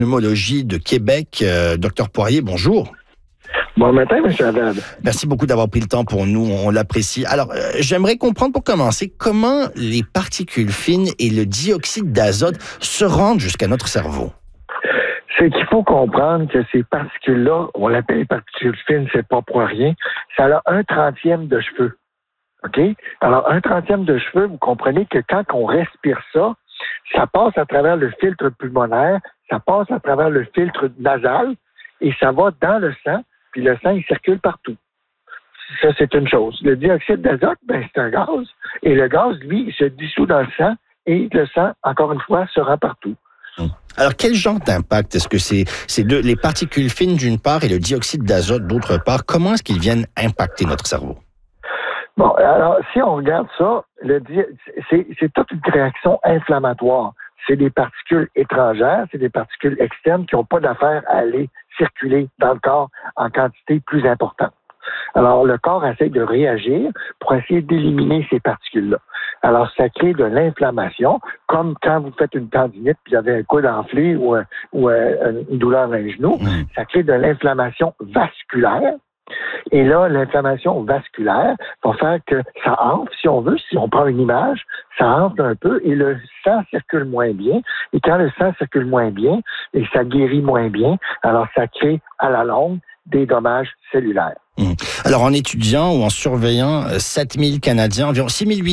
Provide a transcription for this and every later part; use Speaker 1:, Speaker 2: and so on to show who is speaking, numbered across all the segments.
Speaker 1: Pneumologie de Québec. Docteur Poirier, bonjour.
Speaker 2: Bon matin, M. Haddad.
Speaker 1: Merci beaucoup d'avoir pris le temps pour nous, on l'apprécie. Alors, j'aimerais comprendre pour commencer comment les particules fines et le dioxyde d'azote se rendent jusqu'à notre cerveau.
Speaker 2: C'est qu'il faut comprendre que ces particules-là, on l'appelle les particules fines, c'est pas pour rien, ça a 1/30 de cheveux. OK? Alors, 1/30 de cheveux, vous comprenez que quand on respire ça, ça passe à travers le filtre pulmonaire, ça passe à travers le filtre nasal et ça va dans le sang, puis le sang, il circule partout. Ça, c'est une chose. Le dioxyde d'azote, c'est un gaz, et le gaz, lui, il se dissout dans le sang, et le sang, encore une fois, se rend partout.
Speaker 1: Alors, quel genre d'impact est-ce que c'est les particules fines d'une part et le dioxyde d'azote d'autre part? Comment est-ce qu'ils viennent impacter notre cerveau?
Speaker 2: Bon, alors, si on regarde ça, c'est toute une réaction inflammatoire. C'est des particules étrangères, c'est des particules externes qui n'ont pas d'affaire à aller circuler dans le corps en quantité plus importante. Alors, le corps essaie de réagir pour essayer d'éliminer ces particules-là. Alors, ça crée de l'inflammation, comme quand vous faites une tendinite puis vous avez un coude enflé ou une douleur dans les genoux. Ça crée de l'inflammation vasculaire. Et là, l'inflammation vasculaire va faire que ça enfle, si on veut, si on prend une image, ça enfle un peu et le sang circule moins bien. Et quand le sang circule moins bien et ça guérit moins bien, alors ça crée à la longue des dommages cellulaires.
Speaker 1: Alors, en étudiant ou en surveillant 7000 Canadiens, environ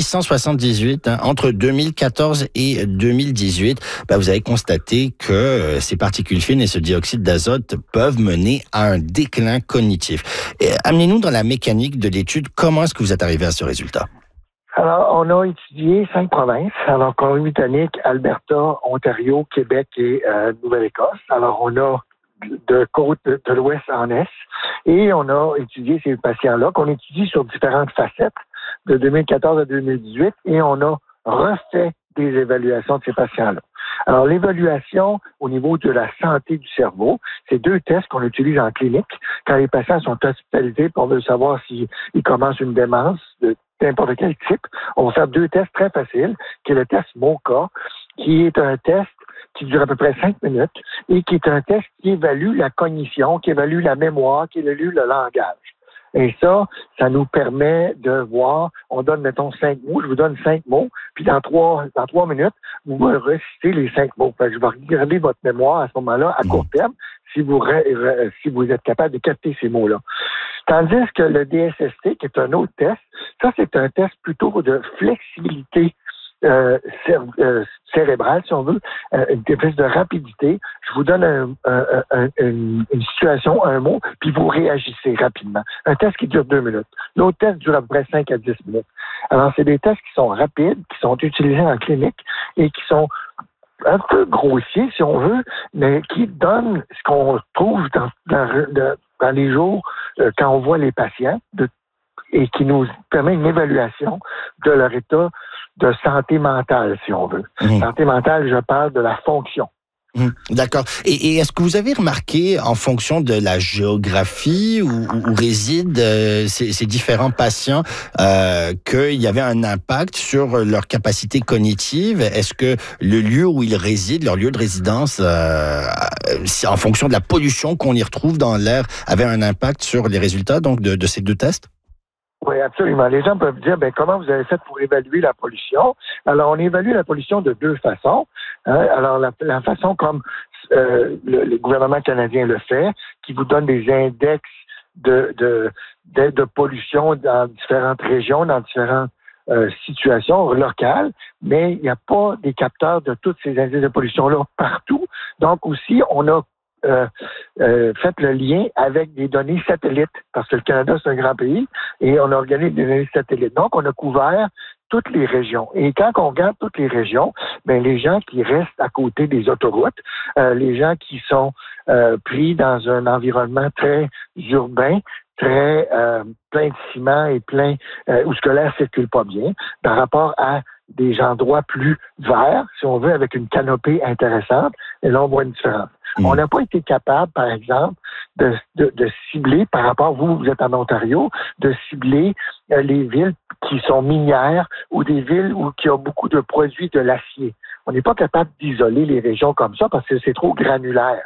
Speaker 1: 6878, entre 2014 et 2018, vous avez constaté que ces particules fines et ce dioxyde d'azote peuvent mener à un déclin cognitif. Amenez-nous dans la mécanique de l'étude. Comment est-ce que vous êtes arrivé à ce résultat?
Speaker 2: Alors, on a étudié 5 provinces, alors Colombie-Britannique, Alberta, Ontario, Québec et Nouvelle-Écosse. Alors, on a de côte de l'ouest en est. Et on a étudié ces patients-là, qu'on étudie sur différentes facettes de 2014 à 2018, et on a refait des évaluations de ces patients-là. Alors, l'évaluation au niveau de la santé du cerveau, c'est 2 tests qu'on utilise en clinique. Quand les patients sont hospitalisés, on veut savoir s'ils commencent une démence de n'importe quel type, on va faire 2 tests très faciles, qui est le test MoCA, qui est un test qui dure à peu près 5 minutes et qui est un test qui évalue la cognition, qui évalue la mémoire, qui évalue le langage. Et ça nous permet de voir, on donne, mettons, 5 mots, je vous donne 5 mots, puis dans 3 minutes, vous me récitez les 5 mots. Fait que je vais regarder votre mémoire à ce moment-là, à court terme, si vous êtes capable de capter ces mots-là. Tandis que le DSST, qui est un autre test, ça, c'est un test plutôt de flexibilité cérébrale, si on veut, une espèce de rapidité. Je vous donne une situation, un mot, puis vous réagissez rapidement. Un test qui dure 2 minutes. L'autre test dure à peu près 5 à 10 minutes. Alors, c'est des tests qui sont rapides, qui sont utilisés en clinique et qui sont un peu grossiers, si on veut, mais qui donnent ce qu'on trouve dans les jours quand on voit les patients et qui nous permet une évaluation de leur état de santé mentale, si on veut. Santé mentale, je parle de la fonction.
Speaker 1: D'accord. Et est-ce que vous avez remarqué, en fonction de la géographie où résident ces différents patients, qu'il y avait un impact sur leur capacité cognitive? Est-ce que le lieu où ils résident, leur lieu de résidence, en fonction de la pollution qu'on y retrouve dans l'air, avait un impact sur les résultats donc de ces 2 tests?
Speaker 2: Oui, absolument. Les gens peuvent dire, comment vous avez fait pour évaluer la pollution? Alors, on évalue la pollution de 2 façons. Alors, la façon comme le gouvernement canadien le fait, qui vous donne des index de pollution dans différentes régions, dans différentes situations locales, mais il n'y a pas des capteurs de tous ces indices de pollution-là partout. Donc, aussi, on a fait le lien avec des données satellites, parce que le Canada, c'est un grand pays, et on a organisé des données satellites. Donc, on a couvert toutes les régions. Et quand on regarde toutes les régions, les gens qui restent à côté des autoroutes, les gens qui sont pris dans un environnement très urbain, très plein de ciment et plein où ce que l'air circule pas bien, par rapport à des endroits plus verts, si on veut, avec une canopée intéressante, et là, on voit une différence. On n'a pas été capable, par exemple, de cibler, par rapport, vous êtes en Ontario, de cibler les villes qui sont minières ou des villes où il y a beaucoup de produits de l'acier. On n'est pas capable d'isoler les régions comme ça parce que c'est trop granulaire.